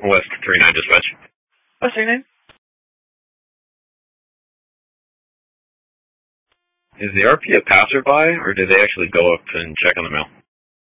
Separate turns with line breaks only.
West 39 dispatch.
What's your name?
Is the RP a passerby, or do they actually go up and check on the mail?